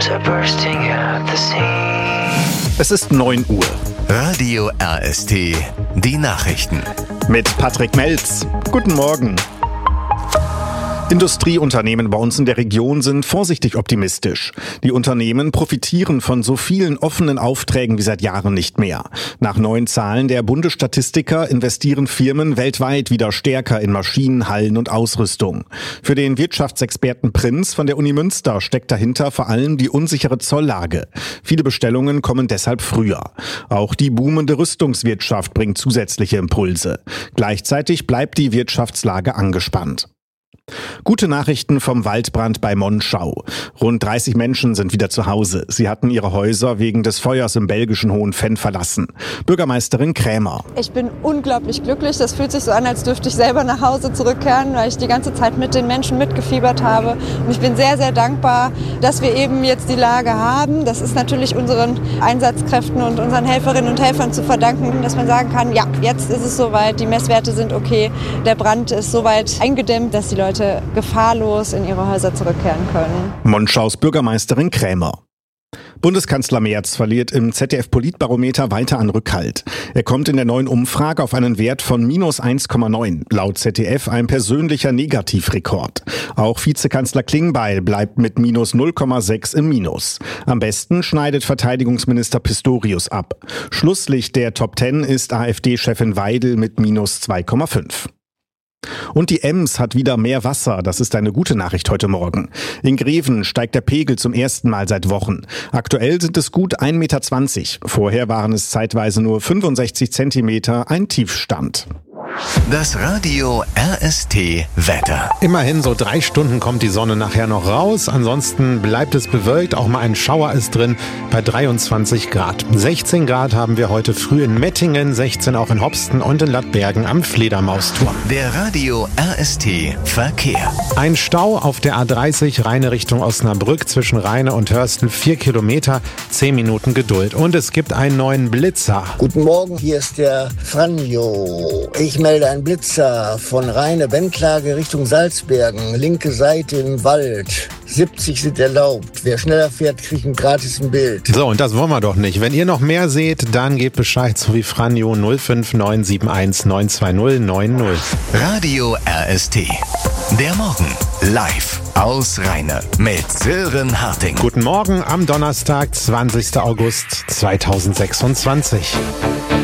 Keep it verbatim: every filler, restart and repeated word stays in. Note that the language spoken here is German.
are bursting at the seams. Es ist neun Uhr. Radio R S T, die Nachrichten. Mit Patrick Melz. Guten Morgen. Industrieunternehmen bei uns in der Region sind vorsichtig optimistisch. Die Unternehmen profitieren von so vielen offenen Aufträgen wie seit Jahren nicht mehr. Nach neuen Zahlen der Bundesstatistiker investieren Firmen weltweit wieder stärker in Maschinen, Hallen und Ausrüstung. Für den Wirtschaftsexperten Prinz von der Uni Münster steckt dahinter vor allem die unsichere Zolllage. Viele Bestellungen kommen deshalb früher. Auch die boomende Rüstungswirtschaft bringt zusätzliche Impulse. Gleichzeitig bleibt die Wirtschaftslage angespannt. Gute Nachrichten vom Waldbrand bei Monschau. Rund dreißig Menschen sind wieder zu Hause. Sie hatten ihre Häuser wegen des Feuers im belgischen Hohenfenn verlassen. Bürgermeisterin Krämer. Ich bin unglaublich glücklich. Das fühlt sich so an, als dürfte ich selber nach Hause zurückkehren, weil ich die ganze Zeit mit den Menschen mitgefiebert habe. Und ich bin sehr, sehr dankbar, dass wir eben jetzt die Lage haben. Das ist natürlich unseren Einsatzkräften und unseren Helferinnen und Helfern zu verdanken, dass man sagen kann, ja, jetzt ist es soweit, die Messwerte sind okay, der Brand ist soweit eingedämmt, dass die Leute gefahrlos in ihre Häuser zurückkehren können. Monschaus Bürgermeisterin Krämer. Bundeskanzler Merz verliert im Z D F-Politbarometer weiter an Rückhalt. Er kommt in der neuen Umfrage auf einen Wert von minus eins Komma neun. Laut Z D F ein persönlicher Negativrekord. Auch Vizekanzler Klingbeil bleibt mit minus null Komma sechs im Minus. Am besten schneidet Verteidigungsminister Pistorius ab. Schlusslicht der Top Ten ist AfD-Chefin Weidel mit minus zwei Komma fünf. Und die Ems hat wieder mehr Wasser. Das ist eine gute Nachricht heute Morgen. In Greven steigt der Pegel zum ersten Mal seit Wochen. Aktuell sind es gut ein Meter zwanzig. Vorher waren es zeitweise nur fünfundsechzig Zentimeter, ein Tiefstand. Das Radio R S T Wetter. Immerhin so drei Stunden kommt die Sonne nachher noch raus. Ansonsten bleibt es bewölkt. Auch mal ein Schauer ist drin bei dreiundzwanzig Grad. sechzehn Grad haben wir heute früh in Mettingen, sechzehn auch in Hopsten und in Lattbergen am Fledermausturm. Der Radio R S T Verkehr. Ein Stau auf der A dreißig Rheine Richtung Osnabrück zwischen Rheine und Hörsten. Vier Kilometer, zehn Minuten Geduld. Und es gibt einen neuen Blitzer. Guten Morgen, hier ist der Franjo. Ich melde einen Blitzer von Rheine-Bendlage Richtung Salzbergen. Linke Seite im Wald. siebzig sind erlaubt. Wer schneller fährt, kriegt ein gratis ein Bild. So, und das wollen wir doch nicht. Wenn ihr noch mehr seht, dann gebt Bescheid, so wie Franjo null fünf neun sieben eins neun zwei null neun null. Radio R S T. Der Morgen live aus Rheine mit Sören Harting. Guten Morgen am Donnerstag, zwanzigster August zweitausendsechsundzwanzig.